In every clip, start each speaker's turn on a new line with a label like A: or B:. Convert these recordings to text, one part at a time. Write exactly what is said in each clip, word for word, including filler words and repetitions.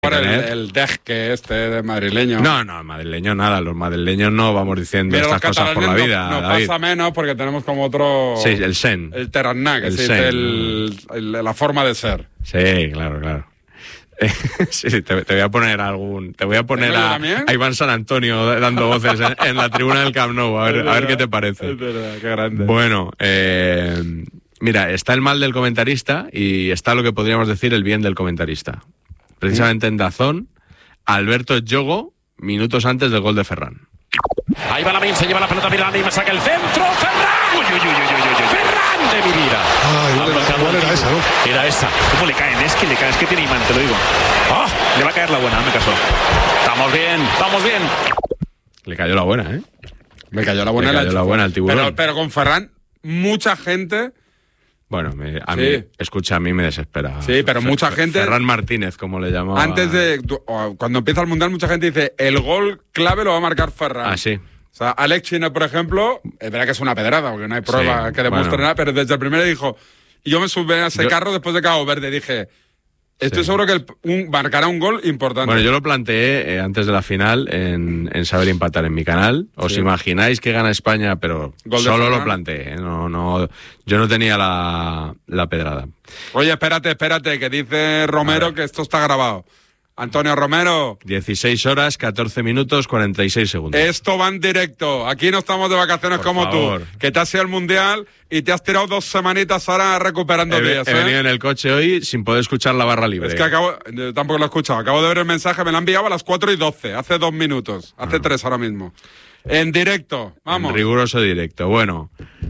A: Por el, el dejque este de madrileño.
B: No, no, madrileño nada. Los madrileños no vamos diciendo Pero estas cosas por la vida.
A: Nos no pasa menos porque tenemos como otro.
B: Sí, el sen.
A: El terraná, que el sí, sen, el, el, la forma de ser.
B: Sí, claro, claro. Sí, te, te voy a poner algún. Te voy a poner a, a Iván San Antonio dando voces en, en la tribuna del Camp Nou. A ver, a ver qué te parece.
A: Es verdad, qué grande.
B: Bueno, eh, mira, está el mal del comentarista y está lo que podríamos decir el bien del comentarista. Precisamente en Dazón, Alberto Yogo, minutos antes del gol de Ferran.
C: Ahí va Lamin, se lleva la pelota Miranda y me saca el centro. ¡Ferran! ¡Uy, uy, uy, uy, uy! ¡Ferran de mi vida!
D: Ay, ¿cuál era esa, no?
C: Era esa. ¿Cómo le caen? Es que le caen, es que tiene imán, te lo digo. ¡Oh! Le va a caer la buena, me caso. Estamos bien, vamos bien.
B: Le cayó la buena, ¿eh?
A: Le cayó la buena,
B: le cayó la, la buena al tiburón.
A: Pero, pero con Ferran, mucha gente...
B: Bueno, me, a
A: sí.
B: mí, escucha, a mí me desespera.
A: Sí, pero
B: Fer,
A: mucha gente...
B: Ferran Martínez, como le llamaba.
A: Antes de... Cuando empieza el Mundial, mucha gente dice, el gol clave lo va a marcar Ferran.
B: Ah, sí.
A: O sea, Alex Chine, por ejemplo, es verdad que es una pedrada, porque no hay prueba sí, que demuestre bueno. nada, pero desde el primero dijo, y yo me subí a ese yo... carro después de Cabo Verde, dije... Estoy sí. seguro que el, un, marcará un gol importante.
B: Bueno, yo lo planteé eh, antes de la final en, en Saber Empatar en mi canal. ¿Os sí. imagináis que gana España? Pero gol solo lo planteé. ¿eh? No, no, yo no tenía la, la pedrada.
A: Oye, espérate, espérate, que dice Romero que esto está grabado. Antonio Romero.
B: dieciséis horas, catorce minutos, cuarenta y seis segundos.
A: Esto va en directo. Aquí no estamos de vacaciones Por como favor. tú. Que te has ido al Mundial y te has tirado dos semanitas ahora recuperando
B: he,
A: días.
B: He
A: ¿eh?
B: venido en el coche hoy sin poder escuchar la barra libre.
A: Es que acabo, tampoco lo he escuchado. Acabo de ver el mensaje, me lo han enviado a las cuatro y doce, hace dos minutos. Hace ah. tres ahora mismo. En directo, vamos.
B: En riguroso directo. Bueno,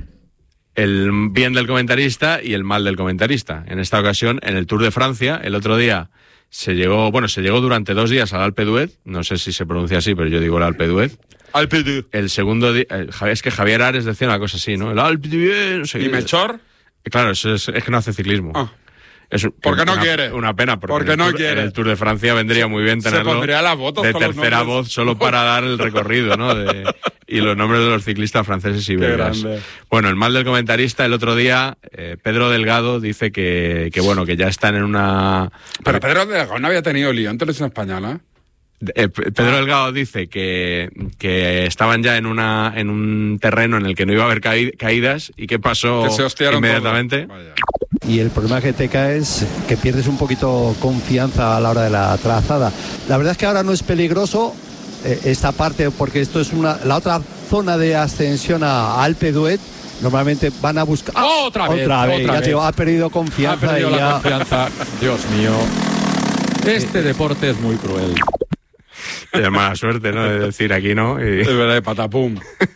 B: el bien del comentarista y el mal del comentarista. En esta ocasión, en el Tour de Francia, el otro día... Se llegó, bueno, se llegó durante dos días al Alpe d'Huez, no sé si se pronuncia así, pero yo digo el Alpe d'Huez.
A: Alpe d'Huez.
B: El segundo día, es que Javier Ares decía una cosa así, ¿no? El Alpe d'Huez, no sé
A: qué. ¿Y Melchor?
B: Claro, eso es, es que no hace ciclismo.
A: Ah.
B: Es
A: porque no
B: una,
A: quiere.
B: Una pena, porque,
A: porque no
B: el tour,
A: quiere.
B: En el Tour de Francia vendría muy bien tenerlo
A: se pondría las botas
B: de tercera voz solo para dar el recorrido, ¿no? De, y los nombres de los ciclistas franceses y belgas. Bueno, el mal del comentarista, el otro día, eh, Pedro Delgado dice que, que, bueno, que ya están en una...
A: Pero Pedro Delgado no había tenido lío en televisión española,
B: Eh, Pedro ah. Delgado dice que, que estaban ya en una en un terreno en el que no iba a haber caí, caídas y que pasó
A: que se
B: inmediatamente.
E: Y el problema que te cae es que pierdes un poquito confianza a la hora de la trazada. La verdad es que ahora no es peligroso eh, esta parte porque esto es una la otra zona de ascensión a Alpe d'Huez. Normalmente van a buscar...
C: ¡Oh, otra vez!
E: Otra vez,
C: otra
E: ya
C: vez.
E: Te digo, ha perdido confianza.
C: Ha perdido
E: y
C: la
E: ya...
C: confianza. Dios mío. Este deporte es muy cruel.
B: Es mala suerte, ¿no? De decir aquí no. Y...
A: Es verdad, patapum.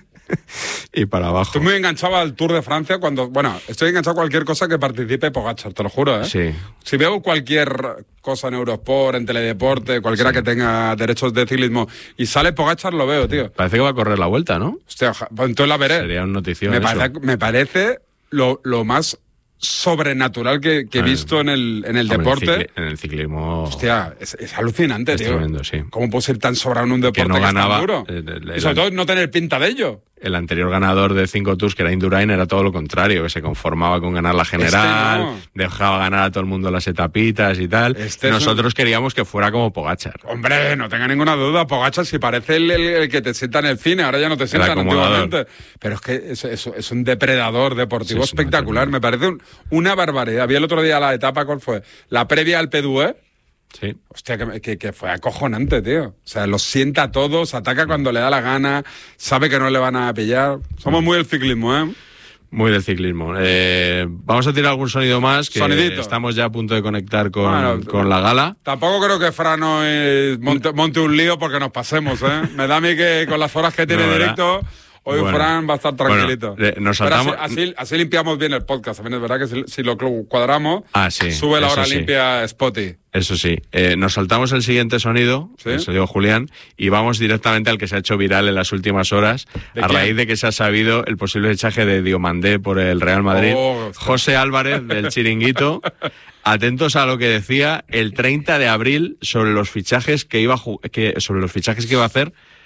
B: Y para abajo.
A: Estoy muy enganchado al Tour de Francia cuando... Bueno, estoy enganchado a cualquier cosa que participe Pogačar, te lo juro, ¿eh?
B: Sí.
A: Si veo cualquier cosa en Eurosport, en Teledeporte, cualquiera sí. que tenga derechos de ciclismo y sale Pogačar, lo veo, tío.
B: Parece que va a correr la vuelta, ¿no?
A: Hostia, entonces la veré.
B: Sería un notición
A: Me,
B: eso.
A: parece, me parece lo, lo más... sobrenatural que, que he visto en el, en el deporte.
B: En el, cicli, en el ciclismo.
A: Hostia, es, es alucinante,
B: es
A: tío.
B: Tremendo, sí.
A: ¿Cómo puede ser tan sobrado en un deporte que, no que ganaba, es tan duro? El, el, el, y sobre todo no tener pinta de ello.
B: El anterior ganador de cinco Tours, que era Indurain, era todo lo contrario, que se conformaba con ganar la general, este no. dejaba ganar a todo el mundo las etapitas y tal. Este Nosotros un... queríamos que fuera como Pogačar.
A: Hombre, no tenga ninguna duda, Pogačar si parece el, el, el que te sienta en el cine, ahora ya no te sientan antiguamente. Pero es que es, es, es un depredador deportivo sí, espectacular, me parece un, una barbaridad. Vi el otro día la etapa, ¿cuál fue? La previa al Alpe d'Huez.
B: Sí.
A: Hostia, que, que, que fue acojonante, tío. O sea, los sienta a todos, ataca cuando le da la gana, sabe que no le van a pillar. Somos muy del ciclismo, ¿eh?
B: Muy del ciclismo. Eh, vamos a tirar algún sonido más, que
A: Sonidito.
B: Estamos ya a punto de conectar con,
A: bueno,
B: con la gala.
A: Tampoco creo que Frano monte, monte un lío porque nos pasemos, ¿eh? Me da a mí que con las horas que tiene no, directo... Hoy bueno, Fran va a estar tranquilito.
B: Bueno, nos saltamos...
A: así, así, así limpiamos bien el podcast. También es verdad que si, si lo cuadramos,
B: ah, sí,
A: sube la hora
B: sí.
A: limpia Spotty.
B: Eso sí. Eh, nos saltamos el siguiente sonido, ¿sí? Que se dio Julián, y vamos directamente al que se ha hecho viral en las últimas horas, a quién? raíz de que se ha sabido el posible fichaje de Diomandé por el Real Madrid. Oh, José Álvarez, del Chiringuito. Atentos a lo que decía el treinta de abril sobre los fichajes que iba a que, sobre los fichajes que iba a hacer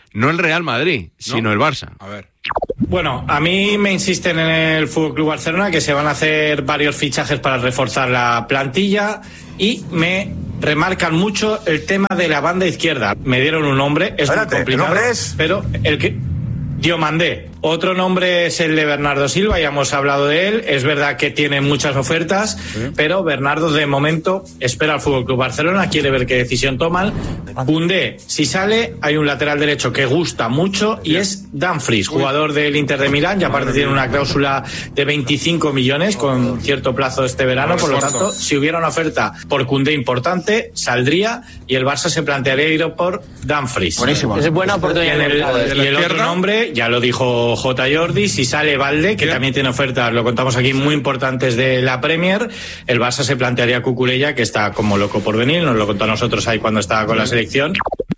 B: no el Real Madrid, ¿no? Sino el Barça.
A: A ver.
F: Bueno, a mí me insisten en el F C Barcelona que se van a hacer varios fichajes para reforzar la plantilla y me remarcan mucho el tema de la banda izquierda. Me dieron un nombre, es muy complicado, pero el que... Diomandé. Otro nombre es el de Bernardo Silva, ya hemos hablado de él. Es verdad que tiene muchas ofertas, sí. pero Bernardo de momento espera al F C Barcelona, quiere ver qué decisión toman. Koundé, si sale, hay un lateral derecho que gusta mucho y es Dumfries, jugador del Inter de Milán, y aparte tiene una cláusula de veinticinco millones con cierto plazo este verano, por lo tanto, si hubiera una oferta por Koundé importante, saldría y el Barça se plantearía ir por Dumfries.
G: Buenísimo. Es buena oportunidad.
F: Y, en el, y el otro nombre, ya lo dijo J. Jordi, si sale Valde, que ¿Qué? también tiene ofertas, lo contamos aquí, muy importantes de la Premier, el Barça se plantearía Cucurella, que está como loco por venir, nos lo contó a nosotros ahí cuando estaba con la selección.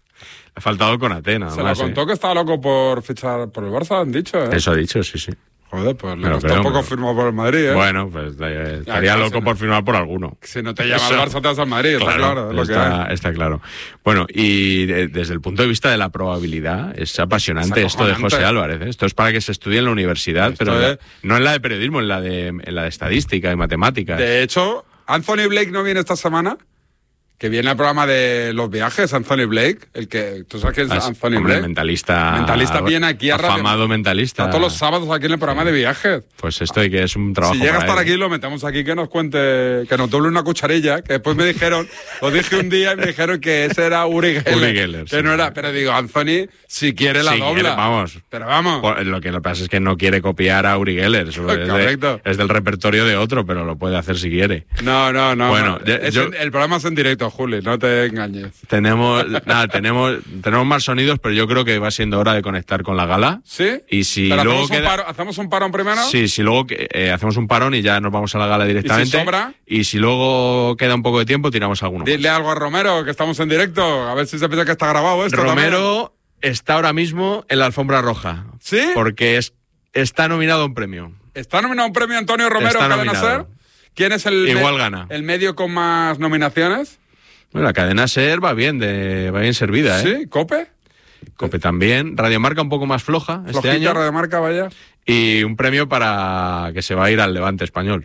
B: Ha faltado con Atenas.
A: Se lo contó, ¿eh? Que estaba loco por fichar por el Barça, han dicho, ¿eh?
B: Eso ha dicho, sí, sí.
A: Joder, pues le costó un poco firmar por el Madrid, ¿eh?
B: Bueno, pues eh, estaría loco no, por firmar por alguno.
A: Si no te llama el Barça, te vas al Madrid, claro, está claro. Lo
B: está,
A: que
B: está claro. Bueno, y de, desde el punto de vista de la probabilidad, es apasionante es esto de José Álvarez, ¿eh? Esto es para que se estudie en la universidad, esto pero es... no en la de periodismo, en la de, en la de estadística y matemáticas.
A: De hecho, Anthony Blake no viene esta semana. Que viene el programa de los viajes, Anthony Blake, el que tú sabes que es Anthony
B: hombre,
A: Blake.
B: Mentalista.
A: Mentalista viene aquí a radio.
B: Afamado mentalista.
A: Está todos los sábados aquí en el programa de viajes.
B: Pues esto y que es un trabajo.
A: Si llega a estar
B: él.
A: aquí, lo metemos aquí que nos cuente, que nos doble una cucharilla, que después me dijeron, lo dije un día y me dijeron que ese era Uri Geller.
B: Uri Geller,
A: que
B: sí.
A: no era, pero digo, Anthony, si quiere la
B: si
A: dobla.
B: Quiere, vamos.
A: Pero vamos.
B: Pues lo que pasa es que no quiere copiar a Uri Geller. Eso es, de, es del repertorio de otro, pero lo puede hacer si quiere.
A: No, no, no.
B: Bueno,
A: no. Es
B: yo,
A: en, el programa es en directo, Juli, no te engañes.
B: Tenemos, nada, tenemos, tenemos más sonidos, pero yo creo que va siendo hora de conectar con la gala.
A: ¿Sí?
B: Y si
A: pero
B: luego
A: hacemos,
B: queda...
A: un paro, ¿hacemos un parón primero?
B: Sí, si luego eh, hacemos un parón y ya nos vamos a la gala directamente.
A: ¿Y si sobra?
B: Y si luego queda un poco de tiempo, tiramos alguno
A: Dile
B: más.
A: algo a Romero, que estamos en directo, a ver si se piensa que está grabado esto.
B: Romero también está ahora mismo en la alfombra roja.
A: ¿Sí?
B: Porque es, está nominado a un premio.
A: ¿Está nominado a un premio Antonio Romero, Cadena Ser? ¿Quién es el,
B: Igual
A: me
B: gana.
A: el medio con más nominaciones?
B: Bueno, la Cadena Ser va bien, de, va bien servida, ¿eh?
A: Sí, ¿Cope?
B: Cope también. Radio Marca un poco más floja este
A: Flojita,
B: año.
A: Radio Marca, vaya.
B: Y un premio para que se va a ir al Levante español.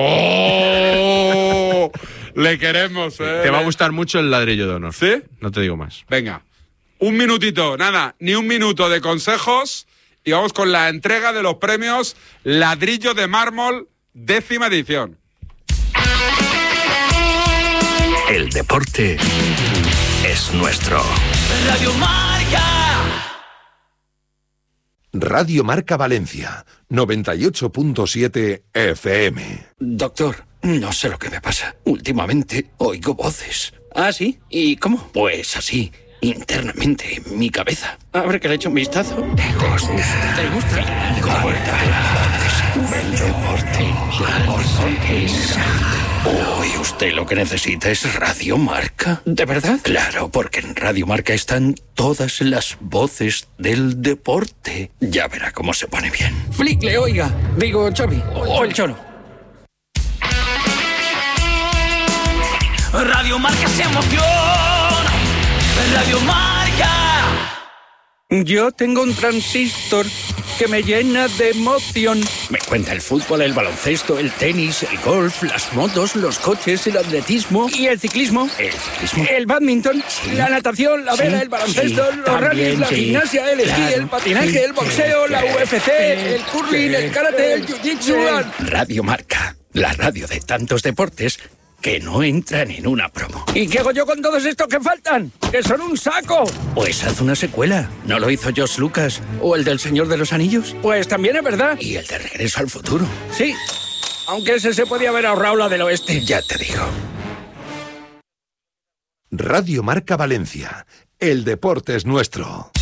A: ¡Oh! Le queremos, ¿eh?
B: Te va a gustar mucho el ladrillo de honor.
A: ¿Sí?
B: No te digo más.
A: Venga, un minutito, nada, ni un minuto de consejos y vamos con la entrega de los premios Ladrillo de Mármol, décima edición.
H: El deporte es nuestro.
I: Radio Marca.
J: Radio Marca Valencia, noventa y ocho punto siete F M.
H: Doctor, no sé lo que me pasa. Últimamente oigo voces.
I: ¿Ah, sí? ¿Y cómo?
H: Pues así, internamente en mi cabeza.
I: A ver que le echo un vistazo.
H: ¿Te gusta?
I: ¿Te gusta?
H: El deporte. Hoy usted lo que necesita es Radio Marca.
I: ¿De verdad?
H: Claro, porque en Radio Marca están todas las voces del deporte. Ya verá cómo se pone bien.
I: Flick, le oiga. Digo, Xavi. O el Cholo. Radio Marca se emociona. Radio Marca.
K: Yo tengo un transistor que me llena de emoción.
H: Me cuenta el fútbol, el baloncesto, el tenis, el golf, las motos, los coches, el atletismo.
K: ¿Y el ciclismo?
H: El ciclismo.
K: El badminton, sí. La natación, la vela, sí, el baloncesto, sí, los rallies, la sí. gimnasia, el esquí, claro, el patinaje, sí, el boxeo, sí, la U F C, sí, el curling, sí, el karate, el jiu-jitsu.
H: Sí. Radio Marca, la radio de tantos deportes que no entran en una promo.
K: ¿Y qué hago yo con todos estos que faltan? ¡Que son un saco!
H: Pues haz una secuela. ¿No lo hizo George Lucas? ¿O el del Señor de los Anillos?
K: Pues también es verdad.
H: ¿Y el de Regreso al Futuro?
K: Sí, aunque ese se podía haber ahorrado la del oeste.
H: Ya te digo.
J: Radio Marca Valencia. El deporte es nuestro.